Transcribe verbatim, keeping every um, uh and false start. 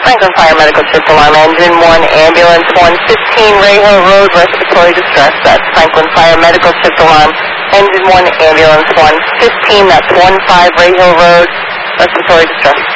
Franklin Fire Medical Shift Alarm, Engine one, Ambulance one fifteen, Ray Hill Road, respiratory distress. That's Franklin Fire Medical Shift Alarm, Engine one, Ambulance one fifteen, that's one five Ray Hill Road, respiratory distress.